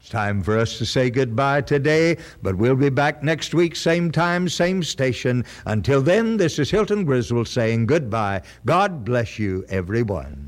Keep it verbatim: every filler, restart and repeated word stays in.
It's time for us to say goodbye today, but we'll be back next week, same time, same station. Until then, this is Hilton Griswold saying goodbye. God bless you, everyone.